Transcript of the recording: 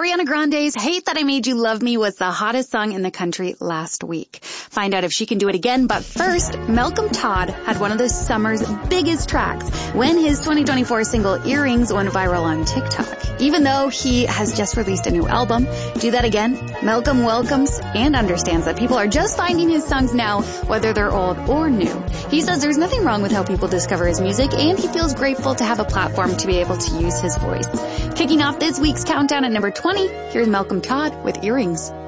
Ariana Grande's Hate That I Made You Love Me was the hottest song in the country last week. Find out if she can do it again, but first, Malcolm Todd had one of the summer's biggest tracks when his 2024 single Earrings went viral on TikTok. Even though he has just released a new album, Do That Again, Malcolm welcomes and understands that people are just finding his songs now, whether they're old or new. He says there's nothing wrong with how people discover his music, and he feels grateful to have a platform to be able to use his voice. Kicking off this week's countdown at number 20, here's Malcolm Todd with Earrings.